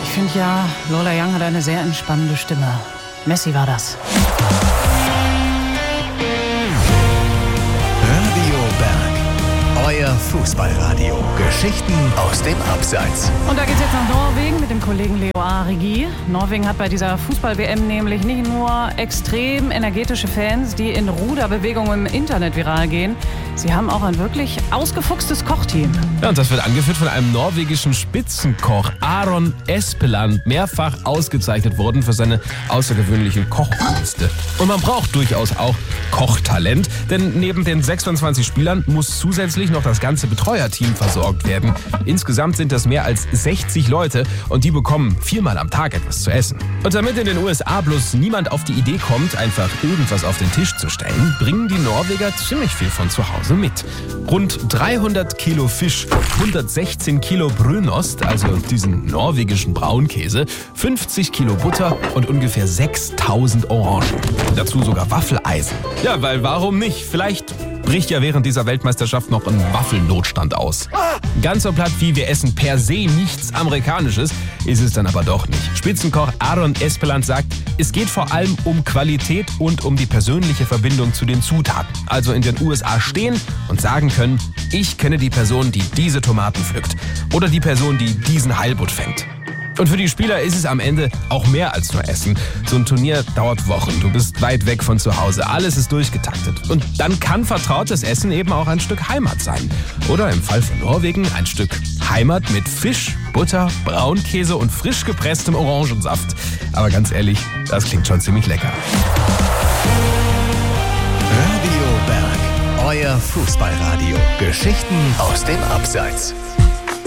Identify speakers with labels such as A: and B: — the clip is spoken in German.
A: Ich finde ja, Lola Young hat eine sehr entspannende Stimme. Messi war das.
B: Radio Berg, euer Fußballradio. Geschichten aus dem Abseits.
A: Und da geht's jetzt nach Norwegen mit dem Kollegen Leo Arigi. Norwegen hat bei dieser Fußball-WM nämlich nicht nur extrem energetische Fans, die in Ruderbewegungen im Internet viral gehen. Sie haben auch ein wirklich ausgefuchstes Kochteam.
C: Ja, und das wird angeführt von einem norwegischen Spitzenkoch, Aron Espeland, mehrfach ausgezeichnet worden für seine außergewöhnlichen Kochkünste. Und man braucht durchaus auch Kochtalent, denn neben den 26 Spielern muss zusätzlich noch das ganze Betreuerteam versorgt werden. Insgesamt sind das mehr als 60 Leute und die bekommen 4-mal am Tag etwas zu essen. Und damit in den USA bloß niemand auf die Idee kommt, einfach irgendwas auf den Tisch zu stellen, bringen die Norweger ziemlich viel von zu Hause mit. Rund 300 Kilo Fisch, 116 Kilo Brünost, also diesen norwegischen Braunkäse, 50 Kilo Butter und ungefähr 6000 Orangen. Dazu sogar Waffeleisen. Ja, weil warum nicht? Vielleicht bricht ja während dieser Weltmeisterschaft noch ein Waffelnotstand aus. Ganz so platt wie wir essen per se nichts Amerikanisches, ist es dann aber doch nicht. Spitzenkoch Aron Espeland sagt, es geht vor allem um Qualität und um die persönliche Verbindung zu den Zutaten. Also in den USA stehen und sagen können, ich kenne die Person, die diese Tomaten pflückt. Oder die Person, die diesen Heilbutt fängt. Und für die Spieler ist es am Ende auch mehr als nur Essen. So ein Turnier dauert Wochen. Du bist weit weg von zu Hause. Alles ist durchgetaktet. Und dann kann vertrautes Essen eben auch ein Stück Heimat sein. Oder im Fall von Norwegen ein Stück Heimat mit Fisch, Butter, Braunkäse und frisch gepresstem Orangensaft. Aber ganz ehrlich, das klingt schon ziemlich lecker.
B: Radio Berg, euer Fußballradio. Geschichten aus dem Abseits.